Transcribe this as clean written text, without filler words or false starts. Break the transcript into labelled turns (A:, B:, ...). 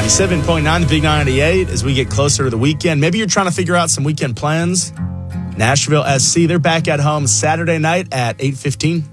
A: 97.9, the Big 98, as we get closer to the weekend. Maybe you're trying to figure out some weekend plans. Nashville SC, they're back at home Saturday night at 8:15.